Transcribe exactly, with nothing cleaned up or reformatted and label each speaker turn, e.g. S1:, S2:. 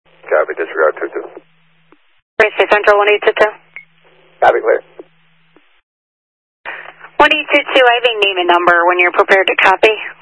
S1: Copy, disregard two two.
S2: Gracie Central one eight two two.
S1: Copy, clear.
S2: one eight two two, I have a name and number when you're prepared to copy.